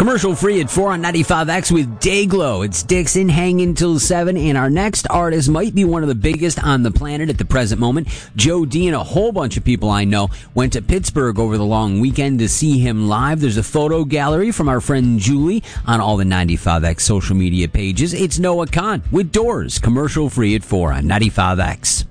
Commercial free at 4 on 95X with Dayglow. It's Dixon hanging till 7, and our next artist might be one of the biggest on the planet at the present moment. Joe D and a whole bunch of people I know went to Pittsburgh over the long weekend to see him live. There's a photo gallery from our friend Julie on all the 95X social media pages. It's Noah Khan with Doors. Commercial free at 4 on 95X.